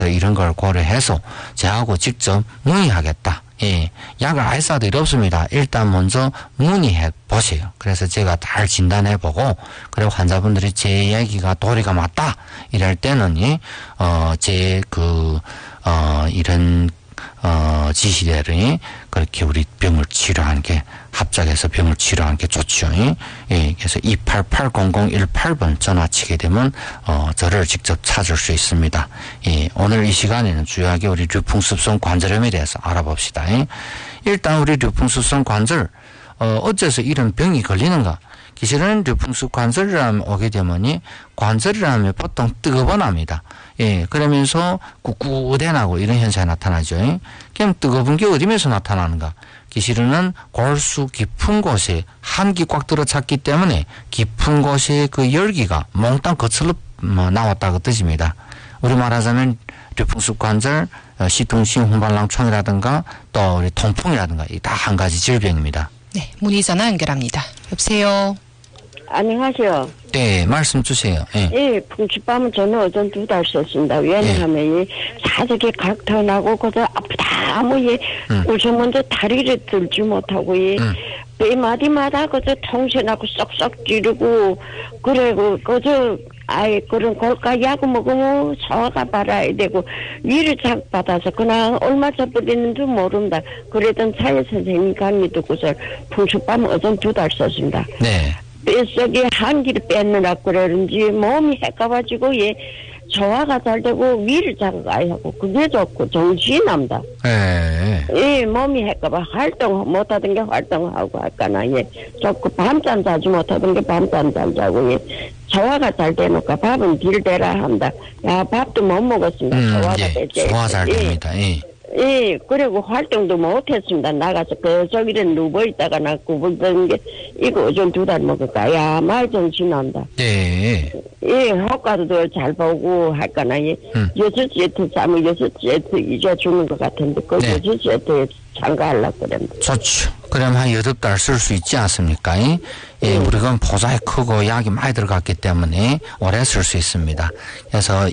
이런 걸 고려해서 저하고 직접 문의하겠다. 예, 약을 알 사들이 없습니다. 일단 먼저 문의해 보세요. 그래서 제가 잘 진단해 보고, 그리고 환자분들이 제 얘기가 도리가 맞다 이럴 때는 이런 지시대로 그렇게 우리 병을 치료하는 게 합작해서 병을 치료하는 게 좋죠. 예, 그래서 288-0018번 전화치게 되면 저를 직접 찾을 수 있습니다. 예, 오늘 이 시간에는 주요하게 우리 류풍습성 관절염에 대해서 알아봅시다. 일단 우리 류풍습성 관절 어째서 이런 병이 걸리는가? 기실은 류풍습 관절이라면 오게 되면 관절이라면 보통 뜨거워납니다. 예, 그러면서 꿋꿋해나고 이런 현상이 나타나죠. 그럼 뜨거운 게 어디면서 나타나는가? 기실은 골수 깊은 곳에 한기 꽉 들어찼기 때문에 깊은 곳에 그 열기가 몽땅 거슬러 나왔다고 뜻입니다. 우리 말하자면 류풍습 관절, 시통性홍반랑총이라든가 또 우리 통풍이라든가 이 다 한 가지 질병입니다. 네, 문의 전화 연결합니다. 여보세요. 안녕하세요. 네, 말씀 주세요. 예. 예, 풍치밤은 저는 어전 2달 썼습니다. 왜냐하면 사적에 각터나고 그저 아프다 울서 먼저 다리를 들지 못하고 배 마디마다 그저 통신하고 쏙쏙 찌르고 그래고 그저 그런 골가 약 먹으면 소화가 받아야 되고 위를 작 받아서 그냥 얼마 써버리는지 모른다. 그러던 차에 선생님 강의 듣고서 풍수밤 어전 2달 썼습니다. 네. 뱃속에 한기를 뺐느라 그러는지 몸이 헷가가지고 소화가 잘 되고 위를 자극아야 하고 그게 좋고 정신이 납니다. 예, 몸이 헷가봐 활동 못하던 게 활동하고 할까나 좋고 밤잠 자지 못하던 게 밤잠 잘 자고 소화가 잘 되니까 밥은 딜대라 한다. 야, 밥도 못 먹었습니다. 소화가 되지. 소화 잘 됩니다. 예, 그리고 활동도 못했습니다. 나가서 저기를 누워있다가 나 구불던 게 이거 좀 2달 먹을까. 야, 말 정신난다. 네. 예, 효과도 잘 보고 할까나. 6시에 싸면 6시에 이제 주는 것 같은데 그 6시에 참가하려고 그랬는데. 좋죠. 그럼 한 8달 쓸 수 있지 않습니까? 예, 우리가 보살이 크고 약이 많이 들어갔기 때문에 오래 쓸 수 있습니다. 그래서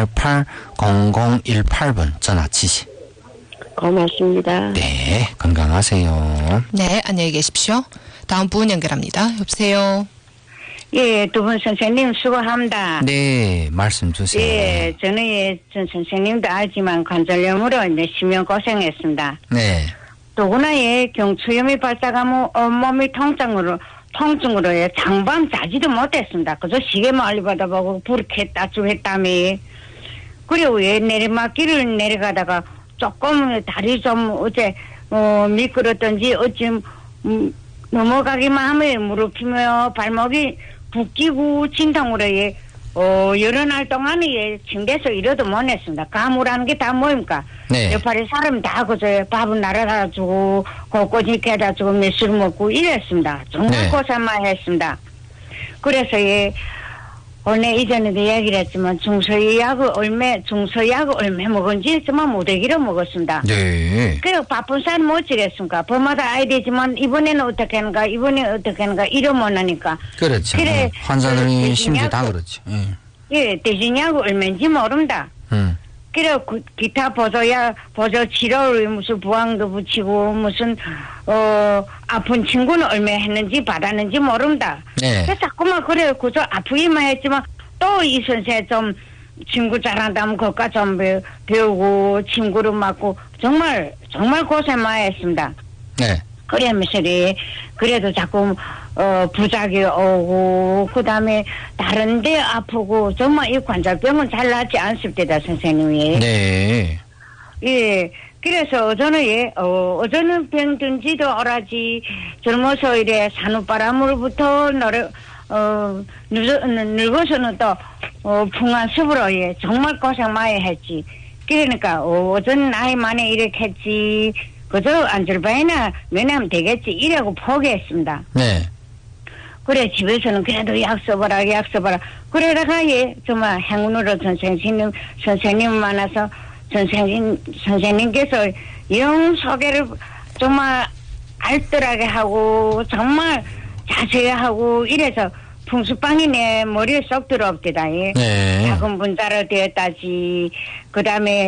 288-0018번 전화 지시. 고맙습니다. 네, 건강하세요. 네, 안녕히 계십시오. 다음 분 연결합니다. 여보세요. 예, 두 분 선생님 수고합니다. 네, 말씀 주세요. 예, 저는 전 선생님도 알지만 관절염으로 심형 고생했습니다. 네. 더구나 경추염이 발작하면 온몸이 통증으로 장밤 자지도 못했습니다. 그저 시계만 알리 받아보고 부르겠다 주했다며. 그리고 내리막길을 내려가다가 조금 다리 좀 어째 미끄럽던지 어찌 넘어가기만 하면 무릎이며 발목이 붓기고 진통으로 여러 날 동안에 침대에서 이러도 못했습니다. 가무라는 게 다 뭐입니까? 네. 옆에 사람 다 그저 밥은 날아다 주고 곳곳이 깨다 주고 몇술 먹고 이랬습니다. 정말 고생만 했습니다. 그래서 오늘 이전에도 이야기를 했지만 중서약을 얼마 먹은지 정말 못되기로 먹었습니다. 네. 그리고 바쁜 사람 못 지겠습니까? 범마다 아야 되지만 이번에는 어떻게 하는가 이러면 하니까. 그렇죠. 그래, 환자들이 심지 다 그렇죠. 예, 대신약을 얼마인지 모른다. 그리고 기타 보조 치료를 무슨 부항도 붙이고 무슨 아픈 친구는 얼마 했는지 받았는지 모른다. 네. 그래서 자꾸만 그래 그저 아프기만 했지만 또 이 선생 좀 친구 잘한다면 그것까 좀 배우고 친구를 맡고 정말 고생 많이 했습니다. 네. 그러면서 그래도 자꾸 부작이 오고 그다음에 다른 데 아프고 정말 이 관절병은 잘 낫지 않습니다 선생님이. 네. 예. 그래서 어제는 병든지도 오라지 젊어서 산후바람으로부터 늙어서는 또 풍한 습으로 정말 고생 많이 했지. 그러니까 어제는 나이 많이 이렇게 했지. 그저 안절바이나 면하면 되겠지 이라고 포기했습니다. 네. 그래 집에서는 그래도 약 써봐라. 그러다가 정말 행운으로 선생님 만나서 선생님께서 영 소개를 정말 알뜰하게 하고 정말 자세히 하고 이래서 풍수빵이 내 머리에 쏙 들어옵디다. 네. 작은 분자로 되었다지. 그 다음에